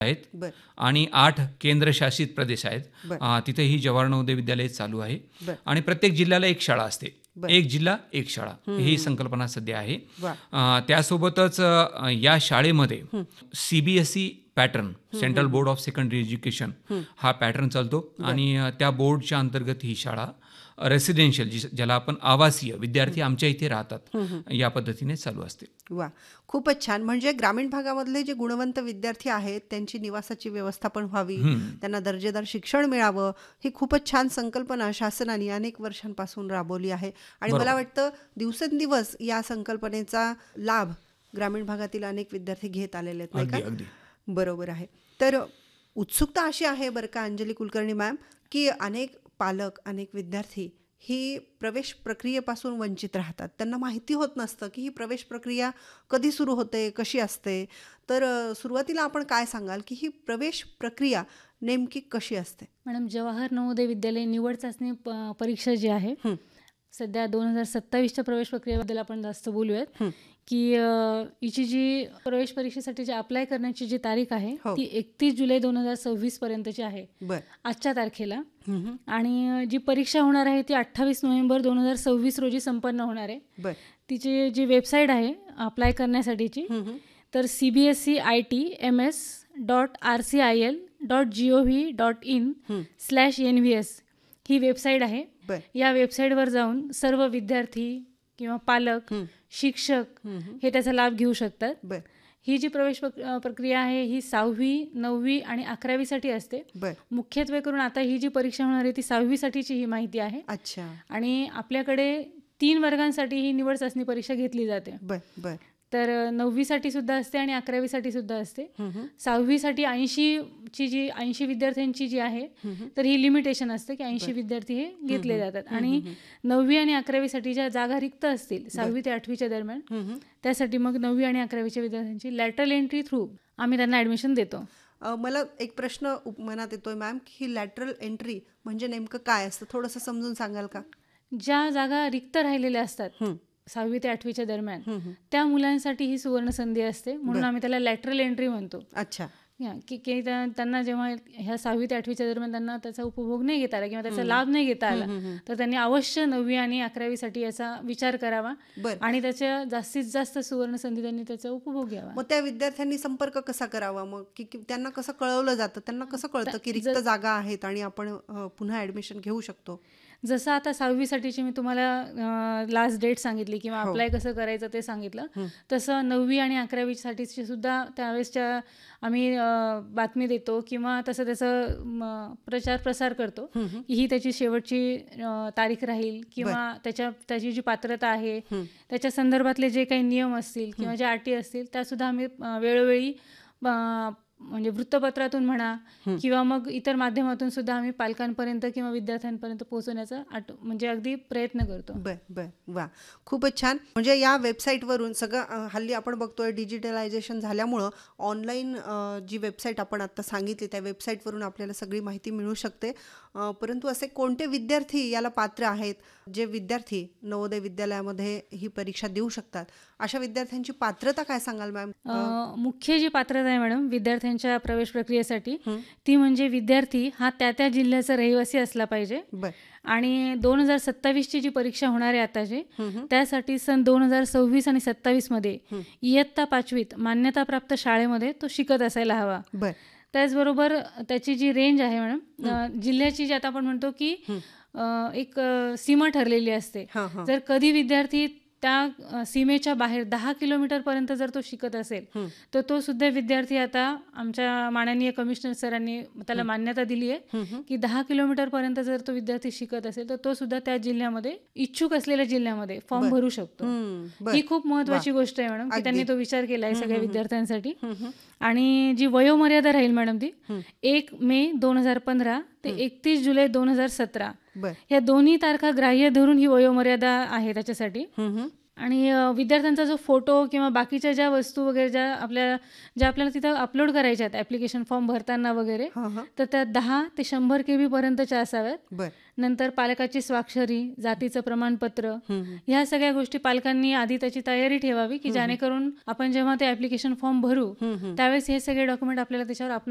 आहेत बर आणि 8 केंद्रशासित प्रदेश आहेत. बर तिथेही जवाहर नवोदय विद्यालय चालू आहे बर आणि प्रत्येक जिल्ह्याला एक शाळा असते. बर एक जिल्हा एक शाळा ही संकल्पना सध्या आहे. वा त्यासोबतच या शाळेमध्ये CBSE pattern, central board of secondary education, हा पॅटर्न चालतो आणि त्या बोर्डच्या अंतर्गत ही शाळा रेसिडेन्शियल, ज्याला आपण आवासीय विद्यार्थी आमच्या इथे राहतात, या पद्धतीने चालू असते. वा खूपच छान. म्हणजे ग्रामीण भागामधले जे गुणवंत विद्यार्थी आहेत त्यांची निवासाची व्यवस्था पण व्हावी, त्यांना दर्जेदार शिक्षण मिळावं, ही खूपच छान संकल्पना शासनाने अनेक वर्षांपासून राबवली आहे. आणि मला वाटतं दिवसेंदिवस या संकल्पनेचा लाभ ग्रामीण भागातील अनेक विद्यार्थी घेत आलेले आहेत, नाही अगदी का? अगदी बरोबर आहे. तर उत्सुकता अशी आहे बरं का अंजली कुलकर्णी मॅम, की अनेक पालक, अनेक विद्यार्थी ही प्रवेश प्रक्रियेपासून वंचित राहतात. त्यांना माहिती होत नसतं की ही प्रवेश प्रक्रिया कधी सुरू होते, कशी असते. तर सुरुवातीला आपण काय सांगाल की ही प्रवेश प्रक्रिया नेमकी कशी असते? मॅडम, जवाहर नवोदय विद्यालय निवड चाचणी परीक्षा जी आहे, सध्या 2027च्या प्रवेश प्रक्रियेबद्दल आपण जास्त बोलूयात. की हिची जी प्रवेश परीक्षेसाठी जी अप्लाय करण्याची जी तारीख आहे ती 31 जुलै 2026 पर्यंतची आहे, आजच्या तारखेला. आणि जी परीक्षा होणार आहे ती 28 नोव्हेंबर 2026 रोजी संपन्न होणार आहे. तिची जी वेबसाईट आहे अप्लाय करण्यासाठीची, तर cbse.rcil.gov.in/nvs ही वेबसाईट आहे. या वेबसाईटवर जाऊन सर्व विद्यार्थी किंवा पालक, शिक्षक हे त्याचा लाभ घेऊ शकतात. ही जी प्रवेश प्रक्रिया आहे ही 6वी, 9वी आणि 11वीसाठी असते. मुख्यत्वे करून आता ही जी परीक्षा होणार आहे ती 6वीसाठीची ही माहिती आहे. अच्छा. आणि आपल्याकडे 3 वर्गांसाठी ही निवड चाचणी परीक्षा घेतली जाते. तर 9वीसाठी सुद्धा असते आणि 11वीसाठी सुद्धा असते. 6वीसाठी 80 विद्यार्थ्यांची जी आहे तर ही लिमिटेशन असते की 80 विद्यार्थी हे घेतले जातात. आणि 9वी आणि 11वीसाठी ज्या जागा रिक्त असतील 6वी ते 8वीच्या दरम्यान, त्यासाठी मग 9वी आणि 11वीच्या विद्यार्थ्यांची लॅटरल एंट्री थ्रू आम्ही त्यांना ॲडमिशन देतो. मला एक प्रश्न मनात येतोय मॅम, की ही लॅटरल एंट्री म्हणजे नेमकं काय असतं, थोडंसं समजून सांगाल का? ज्या जागा रिक्त राहिलेल्या असतात 6वी ते 8वीच्या दरम्यान, त्या मुलांसाठी ही सुवर्ण संधी असते, म्हणून आम्ही त्याला लॅटरल एंट्री म्हणतो. अच्छा. की त्यांना जेव्हा ह्या 6वी ते 8वीच्या दरम्यान त्यांना त्याचा उपभोग नाही घेता आला किंवा त्याचा लाभ नाही घेता आला, तर त्यांनी अवश्य 9वी आणि 11वीसाठी याचा विचार करावा आणि त्याच्या जास्तीत जास्त सुवर्ण संधी त्यांनी त्याचा उपभोग घ्यावा. मग त्या विद्यार्थ्यांनी संपर्क कसा करावा मग, की त्यांना कसं कळवलं जातं, त्यांना कसं कळतं की रिक्त जागा आहेत आणि आपण पुन्हा ऍडमिशन घेऊ शकतो? जसं आता 6वीसाठीची मी तुम्हाला लास्ट डेट सांगितली किंवा अप्लाय कसं करायचं ते सांगितलं, तसं 9वी आणि 11वीसाठीची सुद्धा त्यावेळेसच्या आम्ही बातमी देतो किंवा तसं त्याचं प्रचार प्रसार करतो की ही त्याची शेवटची तारीख राहील किंवा त्याची जी पात्रता आहे त्याच्या संदर्भातले जे काही नियम असतील किंवा ज्या अटी असतील त्यासुद्धा आम्ही वेळोवेळी म्हणजे वृत्तपत्रातून म्हणा किंवा मग इतर माध्यमातून सुद्धा आम्ही पालकांपर्यंत किंवा विद्यार्थ्यांपर्यंत पोहोचवण्याचा म्हणजे अगदी प्रयत्न करतो. वा खूपच छान. म्हणजे या वेबसाईटवरून सगळं हल्ली आपण बघतोय डिजिटलायझेशन झाल्यामुळं ऑनलाईन जी वेबसाईट आपण आता सांगितली त्या वेबसाईटवरून आपल्याला सगळी माहिती मिळू शकते. परंतु असे कोणते विद्यार्थी याला पात्र आहेत, जे विद्यार्थी नवोदय विद्यालयामध्ये ही परीक्षा देऊ शकतात, अशा विद्यार्थ्यांची पात्रता काय सांगाल मॅम? मुख्य जी पात्रता आहे मॅडम विद्यार्थ्यांच्या प्रवेश प्रक्रियेसाठी, ती म्हणजे विद्यार्थी हा त्या जिल्ह्याचा रहिवासी असला पाहिजे. आणि 2027ची जी परीक्षा होणार आहे आताची, त्यासाठी सन 2026 आणि 27 मध्ये इयत्ता 5वीत मान्यताप्राप्त शाळेमध्ये तो शिकत असायला हवा. त्याचबरोबर त्याची जी रेंज आहे मॅडम, जिल्ह्याची जी आता आपण म्हणतो की एक सीमा ठरलेली असते. जर कधी विद्यार्थी त्या सीमेच्या बाहेर 10 किलोमीटरपर्यंत जर तो शिकत असेल तर तो सुद्धा विद्यार्थी आता आमच्या माननीय कमिशनर सरांनी त्याला मान्यता दिली आहे की 10 किलोमीटरपर्यंत जर तो विद्यार्थी शिकत असेल तर तो सुद्धा त्या जिल्ह्यामध्ये, इच्छुक असलेल्या जिल्ह्यामध्ये फॉर्म भरू शकतो. ही खूप महत्वाची गोष्ट आहे मॅडम की त्यांनी तो विचार केला आहे सगळ्या विद्यार्थ्यांसाठी. आणि जी वयोमर्यादा राहील मॅडम ती 1 मे 2015 ते 31 जुलै 2017 या दोन्ही तारखा ग्राह्य धरून ही वयोमर्यादा आहे त्याच्यासाठी. आणि विद्यार्थ्यांचा जो फोटो किंवा बाकीच्या ज्या वस्तू वगैरे ज्या आपल्याला तिथं अपलोड करायच्या आहेत ॲप्लिकेशन फॉर्म भरताना वगैरे, तर त्या 10 ते 100 KB पर्यंतच्या असाव्यात. नंतर पालकाची स्वाक्षरी, जातीचं प्रमाणपत्र, ह्या सगळ्या गोष्टी पालकांनी आधी त्याची तयारी ठेवावी की जेणेकरून आपण जेव्हा ते ॲप्लिकेशन फॉर्म भरू त्यावेळेस हे सगळे डॉक्युमेंट आपल्याला त्याच्यावर